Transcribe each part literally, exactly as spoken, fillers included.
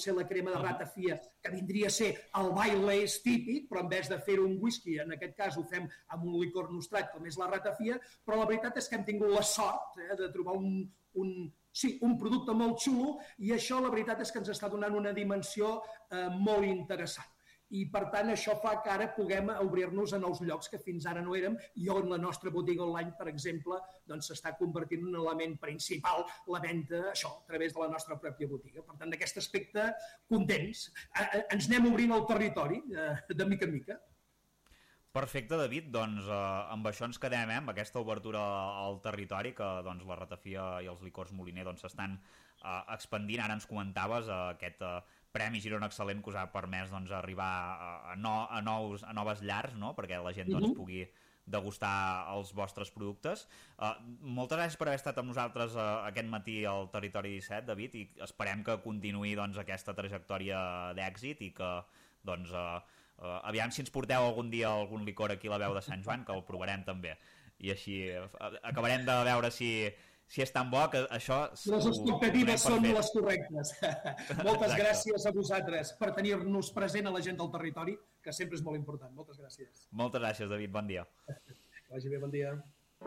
potser la crema de ratafia, que vindria a ser el Baileys típic, però en vez de fer un whisky, en aquest cas ho fem amb un licor nostrat, com és la ratafia, però la veritat és que hem tingut la sort eh, de trobar un, un, sí, un producte molt xulo i això la veritat és que ens està donant una dimensió eh, molt interessant. I, per tant, això fa que ara puguem obrir-nos a nous llocs que fins ara no érem i on la nostra botiga online, per exemple, doncs s'està convertint en un element principal la venda, això, a través de la nostra pròpia botiga. Per tant, d'aquest aspecte, contents. Ens anem obrint el territori de mica en mica. Perfecte, David. Doncs eh, amb això ens quedem, eh, amb aquesta obertura al territori, que doncs, la ratafia i els licors Moliner doncs, s'estan eh, expandint. Ara ens comentaves eh, aquest eh, Premi Girona Excel·lent que us ha permès doncs, arribar a, a, no, a, nous, a noves llars, no? Perquè la gent doncs, pugui degustar els vostres productes. Uh, moltes gràcies per haver estat amb nosaltres uh, aquest matí al Territori disset, David, i esperem que continuï doncs, aquesta trajectòria d'èxit i que doncs, uh, uh, aviam si ens porteu algun dia algun licor aquí a la Veu de Sant Joan, que el provarem també. I així uh, acabarem de veure si... si és tan bo que això... Les expectatives són les correctes. Moltes Exacte. Gràcies a vosaltres per tenir-nos present a la gent del territori, que sempre és molt important. Moltes gràcies. Moltes gràcies, David. Bon dia. Vagi bé, bon dia.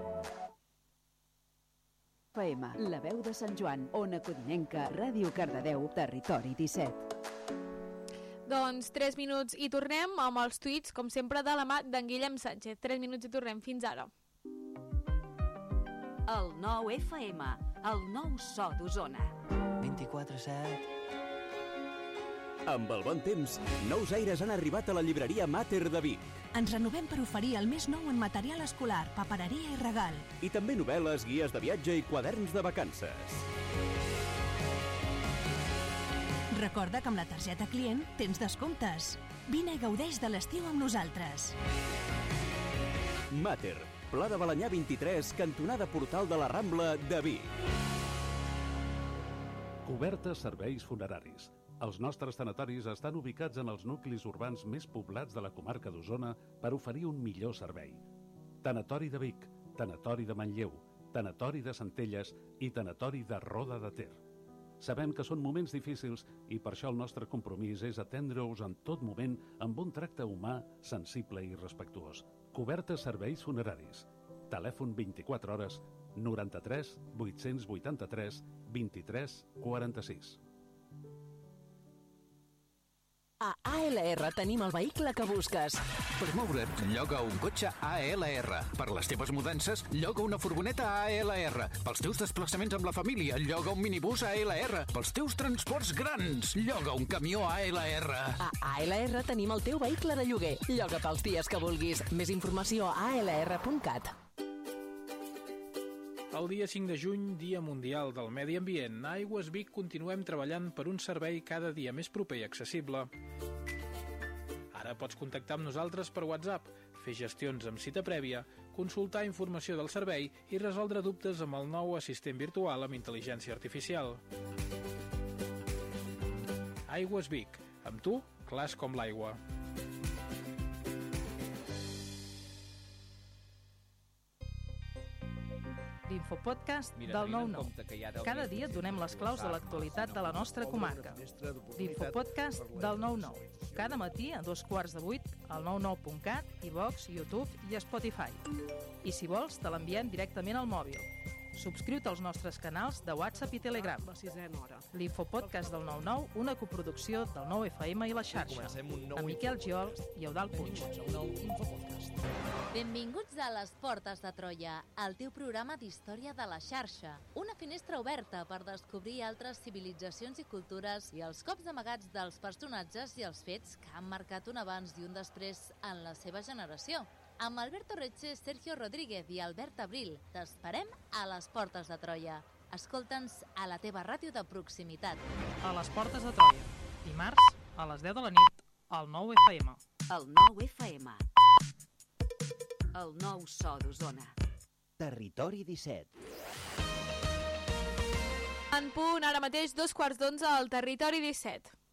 F M, la Veu de Sant Joan, Ona Codinenca, Ràdio Cardedeu, Territori disset. Doncs tres minuts i tornem amb els tuits, com sempre, de la mà d'en Guillem Sánchez. Tres minuts i tornem. Fins ara. El nou F M, el nou so d'Osona. vint-i-quatre set. Amb el bon temps, nous aires han arribat a la llibreria Mater de Vic. Ens renovem per oferir el més nou en material escolar, papereria i regal. I també novel·les, guies de viatge i quaderns de vacances. Recorda que amb la targeta client tens descomptes. Vine i gaudeix de l'estiu amb nosaltres. Mater, Pla de Balanyà vint-i-tres, cantonada Portal de la Rambla de Vic. Cobertes serveis funeraris. Els nostres tanatoris estan ubicats en els nuclis urbans més poblats de la comarca d'Osona per oferir un millor servei. Tanatori de Vic, Tanatori de Manlleu, Tanatori de Centelles i Tanatori de Roda de Ter. Sabem que són moments difícils i per això el nostre compromís és atendre-us en tot moment amb un tracte humà, sensible i respectuós. Cobertes serveis funeraris. Telèfon vint-i-quatre hores, noranta-tres vuit-cents vuitanta-tres vint-i-tres quaranta-sis. A A L R tenim el vehicle que busques. Per moure't, lloga un cotxe A L R. Per les teves mudances, lloga una furgoneta A L R. Pels teus desplaçaments amb la família, lloga un minibús A L R. Pels teus transports grans, lloga un camió A L R. A A L R tenim el teu vehicle de lloguer. Lloga pels dies que vulguis. Més informació a a l r punt cat. El dia cinc de juny, Dia Mundial del Medi Ambient, a Aigües Vic continuem treballant per un servei cada dia més proper i accessible. Ara pots contactar amb nosaltres per WhatsApp, fer gestions amb cita prèvia, consultar informació del servei i resoldre dubtes amb el nou assistent virtual amb intel·ligència artificial. Aigües Vic, amb tu, clars com l'aigua. L'infopodcast del nou nou. Cada dia donem les claus de l'actualitat de la nostra comarca. L'infopodcast del nou nou. Cada matí a dos quarts de vuit al nou nou punt cat, iVox, YouTube i Spotify. I si vols, te l'enviem directament al mòbil. Subscriu-te als nostres canals de WhatsApp i Telegram. L'Infopodcast del nou nou, una coproducció del nou F M i la xarxa, amb Miquel Giol i Eudald Puig. Benvinguts a Les Portes de Troia, el teu programa d'història de la xarxa. Una finestra oberta per descobrir altres civilitzacions i cultures i els cops amagats dels personatges i els fets que han marcat un abans i un després en la seva generació. Amb Alberto Retxe, Sergio Rodríguez i Albert Abril, t'esperem a Les Portes de Troia. Escolta'ns a la teva ràdio de proximitat. A Les Portes de Troia, dimarts a les deu de la nit, al nou F M. El nou F M. El nou so d'Osona. Territori disset. En punt, ara mateix, dos quarts d'onze al Territori disset.